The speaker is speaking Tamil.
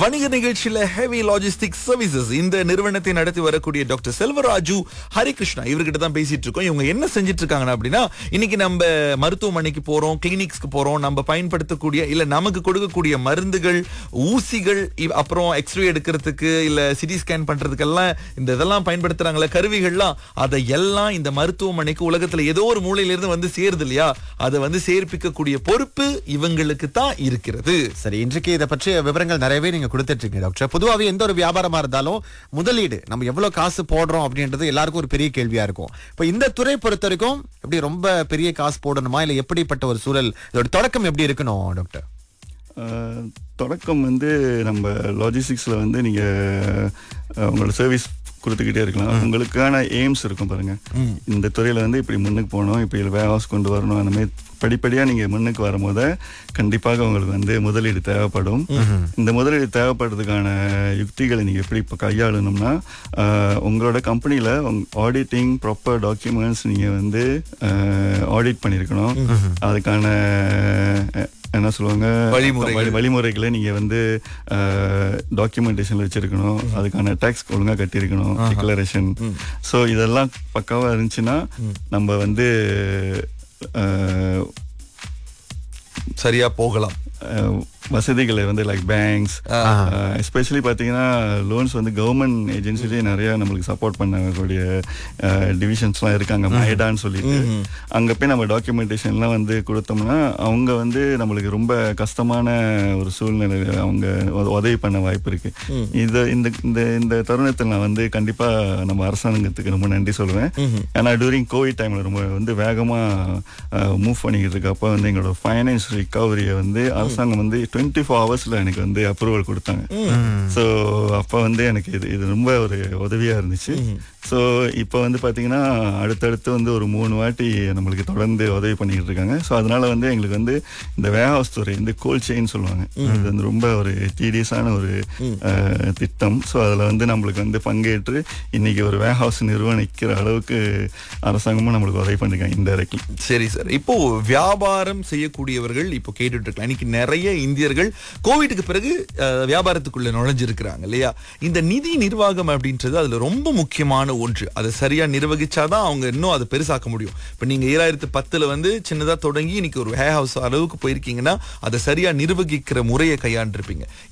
வணிக நிகழ்ச்சியில ஹெவி லாஜிஸ்டிக் சர்வீசஸ் இந்த நிறுவனத்தை நடத்தி வரக்கூடிய டாக்டர் செல்வராஜு ஹரிகிருஷ்ணா இவர்கிட்ட தான் பேசிட்டு இருக்கோம். இவங்க என்ன செஞ்சிட்டு இருக்காங்கன்னா அப்படின்னா, இன்னைக்கு நம்ம மருத்துவமனைக்கு போறோம், கிளினிக்ஸ்க்கு போறோம், நம்ம பயன்படுத்தக்கூடிய இல்ல நமக்கு கொடுக்கக்கூடிய மருந்துகள், ஊசிகள், அப்புறம் எக்ஸ்ரே எடுக்கிறதுக்கு இல்ல சிடி ஸ்கேன் பண்றதுக்கெல்லாம் இந்த இதெல்லாம் பயன்படுத்துறாங்களே கருவிகள்லாம், அதை எல்லாம் இந்த மருத்துவமனைக்கு உலகத்துல ஏதோ ஒரு மூலையில இருந்து வந்து சேருது இல்லையா, அதை வந்து சேர்ப்பிக்கக்கூடிய பொறுப்பு இவங்களுக்கு தான் இருக்கிறது. சரி, இன்றைக்கு இதை பற்றிய விவரங்கள் நிறையவே நீங்க கொடுத்துட்டு இருக்கீங்க டாக்டர். பொதுவாகவே எந்த ஒரு வியாபாரமா இருந்தாலும் முதலீடு நம்ம எவ்வளவு காசு போடுறோம் அப்படின்றது எல்லாருக்கும் ஒரு பெரிய கேள்வியா இருக்கும். இப்ப இந்த துறை பொறுத்த வரைக்கும் எப்படி ரொம்ப பெரிய காசு போடணுமா, இல்ல எப்படிப்பட்ட ஒரு சூழல், இதோட தொடக்கம் எப்படி இருக்கணும் டாக்டர்? தொடக்கம் வந்து நம்ம லாஜிஸ்டிக்ஸில் வந்து நீங்கள் உங்களோட சர்வீஸ் கொடுத்துக்கிட்டே இருக்கலாம். உங்களுக்கான எய்ம்ஸ் இருக்கும் பாருங்க. இந்த துறையில் வந்து இப்படி முன்னுக்கு போகணும், இப்படி வேர் ஹவுஸ் கொண்டு வரணும், அந்த மாதிரி படிப்படியாக நீங்கள் முன்னுக்கு வரும்போது கண்டிப்பாக உங்களுக்கு வந்து முதலீடு தேவைப்படும். இந்த முதலீடு தேவைப்படுறதுக்கான யுக்திகளை நீங்கள் எப்படி இப்போ கையாளணும்னா, உங்களோட கம்பெனியில் ஆடிட்டிங் ப்ராப்பர் டாக்குமெண்ட்ஸ் நீங்கள் வந்து ஆடிட் பண்ணியிருக்கணும். அதுக்கான என்ன சொல்லுவாங்க, வழிமுறைகளை நீங்கள் வந்து டாக்குமெண்டேஷனில் வச்சுருக்கணும். அதுக்கான டேக்ஸ் ஒழுங்காக கட்டியிருக்கணும், டிக்ளரேஷன். ஸோ இதெல்லாம் பக்காவாக இருந்துச்சுன்னா நம்ம வந்து சரியா போகலாம். வசதிகளை வந்து லைக் பேங்க்ஸ், எஸ்பெஷலி பார்த்தீங்கன்னா லோன்ஸ் வந்து கவர்மெண்ட் ஏஜென்சிலேயே நிறைய நம்மளுக்கு சப்போர்ட் பண்ணக்கூடிய டிவிஷன்ஸ்லாம் இருக்காங்க, மைடான்னு சொல்லிட்டு. அங்கே போய் நம்ம டாக்குமெண்டேஷன்லாம் வந்து கொடுத்தோம்னா அவங்க வந்து நம்மளுக்கு ரொம்ப கஷ்டமான ஒரு சூழ்நிலையில் அவங்க உதவி பண்ண வாய்ப்பு இருக்கு. இந்த தருணத்தில் நான் வந்து கண்டிப்பாக நம்ம அரசாங்கத்துக்கு ரொம்ப நன்றி சொல்லுவேன். ஏன்னா டூரிங் கோவிட் டைமில் ரொம்ப வந்து வேகமாக மூவ் பண்ணிக்கிட்டு இருக்கப்போ வந்து எங்களோட ஃபைனான்ஸ் ரிகவரியை வந்து அரசாங்கம் வந்து 24 ஹவர்ஸ்ல எனக்கு வந்து அப்ரூவல் கொடுத்தாங்க. ஸோ அப்போ வந்து எனக்கு இது ரொம்ப ஒரு உதவியா இருந்துச்சு. ஸோ இப்போ வந்து பார்த்தீங்கன்னா அடுத்தடுத்து வந்து ஒரு 3 வாட்டி நம்மளுக்கு தொடர்ந்து உதவி பண்ணிக்கிட்டு இருக்காங்க. ஸோ அதனால வந்து எங்களுக்கு வந்து இந்த வேர் ஹவுஸ் துறை இந்த கோல்ட் செயின் சொல்லுவாங்க, இது வந்து ரொம்ப ஒரு டீடியஸான ஒரு திட்டம். ஸோ அதில் வந்து நம்மளுக்கு வந்து பங்கேற்று இன்னைக்கு ஒரு வேர் ஹவுஸ் நிர்வகிக்கிற அளவுக்கு அரசாங்கமும் நம்மளுக்கு உதவி பண்ணிருக்காங்க இன்டைரக்ட்லி. சரி சார், இப்போ வியாபாரம் செய்யக்கூடியவர்கள் இப்போ கேட்டுட்டு இருக்கலாம். இன்னைக்கு நிறைய இந்தியர்கள் கோவிடுக்கு பிறகு வியாபாரத்துக்குள்ள நுழைஞ்சிருக்கிறாங்க இல்லையா. இந்த நிதி நிர்வாகம் அப்படின்றது அதுல ரொம்ப முக்கியமான ஒன்று. அதை சரியா நிர்வகிச்சாதான் அவங்க இன்னும் அதை பெருசாக்க முடியும். இப்ப நீங்க 2010 வந்து சின்னதா தொடங்கி இன்னைக்கு ஒரு வேர் ஹவுஸ் அளவுக்கு போயிருக்கீங்கன்னா அதை சரியா நிர்வகிக்கிற முறையை கையாண்டிருப்பீங்க.